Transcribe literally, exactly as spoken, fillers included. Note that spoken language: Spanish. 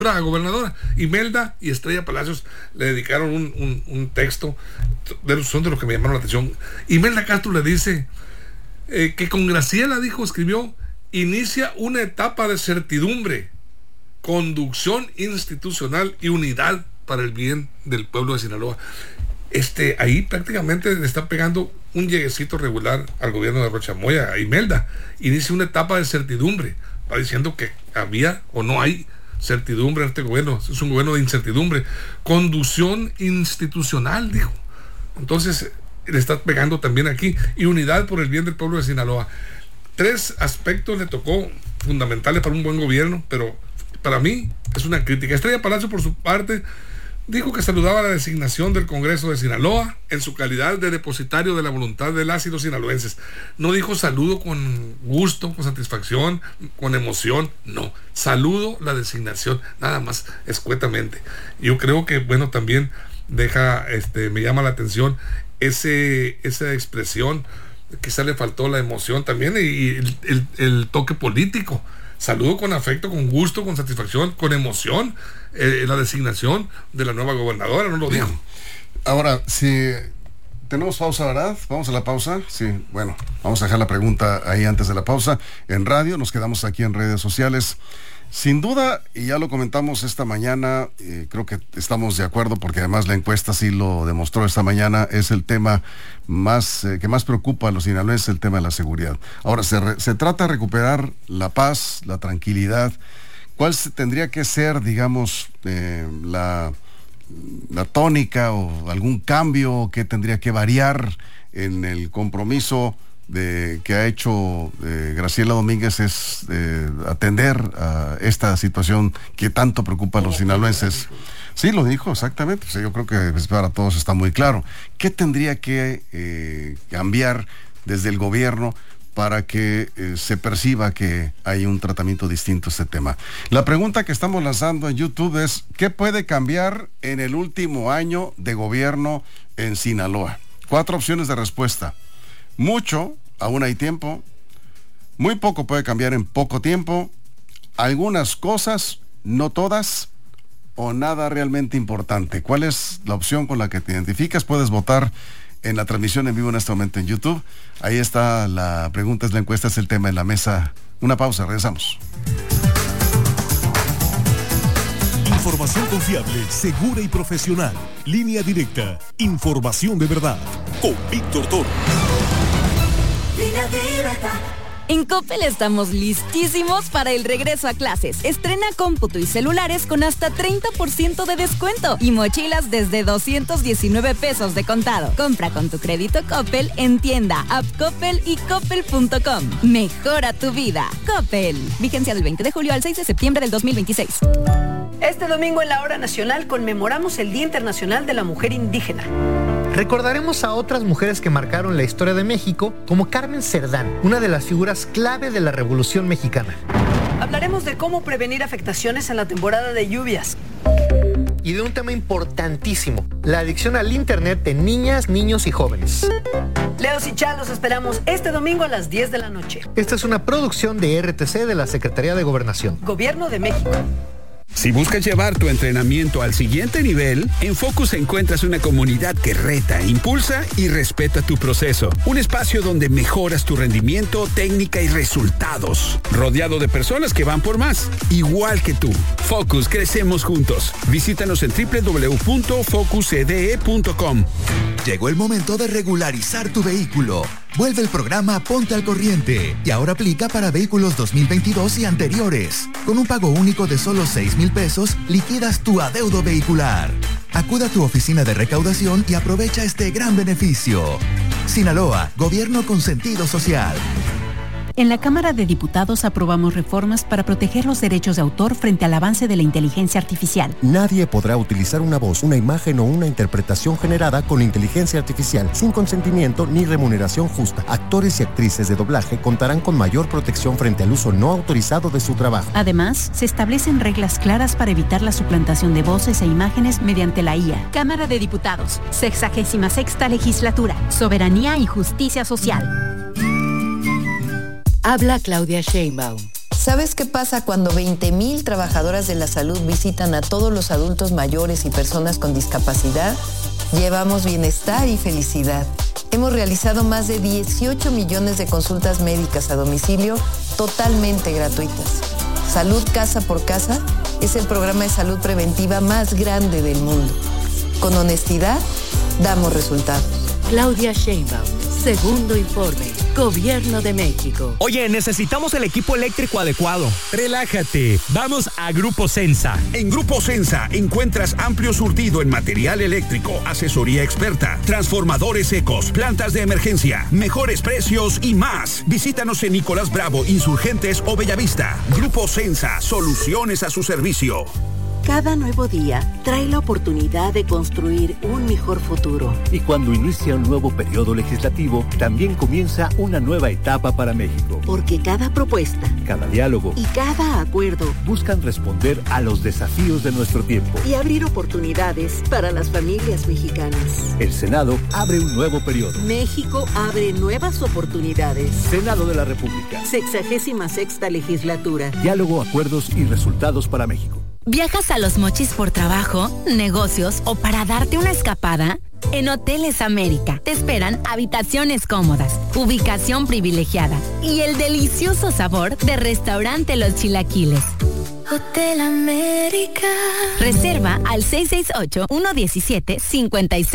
la gobernadora. Imelda y Estrella Palacios le dedicaron un, un, un texto, de, son de los que me llamaron la atención. Imelda Castro le dice eh, que con Graciela, dijo, escribió, inicia una etapa de certidumbre, conducción institucional y unidad para el bien del pueblo de Sinaloa. Este, ahí prácticamente le está pegando un lleguecito regular al gobierno de Rocha Moya. A Imelda inicia una etapa de certidumbre, va diciendo que había o no hay certidumbre en este gobierno, es un gobierno de incertidumbre. Conducción institucional, dijo. Entonces le está pegando también aquí, y unidad por el bien del pueblo de Sinaloa. Tres aspectos le tocó fundamentales para un buen gobierno, pero para mí es una crítica. Estrella Palacio, por su parte, dijo que saludaba la designación del Congreso de Sinaloa en su calidad de depositario de la voluntad de las y los sinaloenses. No dijo saludo con gusto, con satisfacción, con emoción, no. Saludo la designación, nada más, escuetamente. Yo creo que, bueno, también deja, este, me llama la atención ese, esa expresión, quizá le faltó la emoción también y el, el, el toque político. Saludo con afecto, con gusto, con satisfacción, con emoción, eh, la designación de la nueva gobernadora, no lo dijo. Ahora, si tenemos pausa, ¿verdad? Vamos a la pausa. Sí, bueno, vamos a dejar la pregunta ahí antes de la pausa. En radio, nos quedamos aquí en redes sociales. Sin duda, y ya lo comentamos esta mañana, eh, creo que estamos de acuerdo porque además la encuesta sí lo demostró esta mañana, es el tema más eh, que más preocupa a los sinaloenses, el tema de la seguridad. Ahora, se, re, se trata de recuperar la paz, la tranquilidad. ¿Cuál se, tendría que ser, digamos, eh, la, la tónica o algún cambio que tendría que variar en el compromiso de que ha hecho eh, Graciela Domínguez es eh, atender a esta situación que tanto preocupa a los sinaloenses? Sí, lo dijo, exactamente. O sea, yo creo que pues, para todos está muy claro. ¿Qué tendría que eh, cambiar desde el gobierno para que eh, se perciba que hay un tratamiento distinto a este tema? La pregunta que estamos lanzando en YouTube es: ¿qué puede cambiar en el último año de gobierno en Sinaloa? Cuatro opciones de respuesta. Mucho, aún hay tiempo. Muy poco puede cambiar en poco tiempo. Algunas cosas, no todas, o nada realmente importante. ¿Cuál es la opción con la que te identificas? Puedes votar en la transmisión en vivo en este momento en YouTube. Ahí está la pregunta, es la encuesta, es el tema en la mesa. Una pausa, regresamos. Información confiable, segura y profesional. Línea directa. Información de verdad. Con Víctor Toro. Línea directa. En Coppel estamos listísimos para el regreso a clases. Estrena cómputo y celulares con hasta treinta por ciento de descuento y mochilas desde doscientos diecinueve pesos de contado. Compra con tu crédito Coppel en tienda, app Coppel y coppel punto com. Mejora tu vida. Coppel. Vigencia del veinte de julio al seis de septiembre del dos mil veintiséis. Este domingo en la Hora Nacional conmemoramos el Día Internacional de la Mujer Indígena. Recordaremos a otras mujeres que marcaron la historia de México, como Carmen Cerdán, una de las figuras clave de la Revolución Mexicana. Hablaremos de cómo prevenir afectaciones en la temporada de lluvias. Y de un tema importantísimo, la adicción al internet de niñas, niños y jóvenes. Leos y Chá, los esperamos este domingo a las diez de la noche. Esta es una producción de R T C de la Secretaría de Gobernación. Gobierno de México. Si buscas llevar tu entrenamiento al siguiente nivel, en Focus encuentras una comunidad que reta, impulsa y respeta tu proceso. Un espacio donde mejoras tu rendimiento, técnica y resultados. Rodeado de personas que van por más, igual que tú. Focus, crecemos juntos. Visítanos en doble u doble u doble u punto focus e d e punto com. Llegó el momento de regularizar tu vehículo. Vuelve el programa Ponte al Corriente y ahora aplica para vehículos dos mil veintidós y anteriores. Con un pago único de solo seis mil pesos, liquidas tu adeudo vehicular. Acuda a tu oficina de recaudación y aprovecha este gran beneficio. Sinaloa, gobierno con sentido social. En la Cámara de Diputados aprobamos reformas para proteger los derechos de autor frente al avance de la inteligencia artificial. Nadie podrá utilizar una voz, una imagen o una interpretación generada con inteligencia artificial sin consentimiento ni remuneración justa. Actores y actrices de doblaje contarán con mayor protección frente al uso no autorizado de su trabajo. Además, se establecen reglas claras para evitar la suplantación de voces e imágenes mediante la I A. Cámara de Diputados, sexagésima sexta legislatura. Soberanía y justicia social. Habla Claudia Sheinbaum. ¿Sabes qué pasa cuando veinte mil trabajadoras de la salud visitan a todos los adultos mayores y personas con discapacidad? Llevamos bienestar y felicidad. Hemos realizado más de dieciocho millones de consultas médicas a domicilio totalmente gratuitas. Salud Casa por Casa es el programa de salud preventiva más grande del mundo. Con honestidad, damos resultados. Claudia Sheinbaum, segundo informe, Gobierno de México. Oye, necesitamos el equipo eléctrico adecuado. Relájate, vamos a Grupo Sensa. En Grupo Sensa encuentras amplio surtido en material eléctrico, asesoría experta, transformadores secos, plantas de emergencia, mejores precios y más. Visítanos en Nicolás Bravo, Insurgentes o Bellavista. Grupo Sensa, soluciones a su servicio. Cada nuevo día trae la oportunidad de construir un mejor futuro. Y cuando inicia un nuevo periodo legislativo, también comienza una nueva etapa para México. Porque cada propuesta, cada diálogo y cada acuerdo buscan responder a los desafíos de nuestro tiempo y abrir oportunidades para las familias mexicanas. El Senado abre un nuevo periodo. México abre nuevas oportunidades. Senado de la República. Sexagésima sexta legislatura. Diálogo, acuerdos y resultados para México. ¿Viajas a Los Mochis por trabajo, negocios o para darte una escapada? En Hoteles América te esperan habitaciones cómodas, ubicación privilegiada y el delicioso sabor de restaurante Los Chilaquiles. Hotel América. Reserva al seis seis ocho, uno uno siete, cinco seis.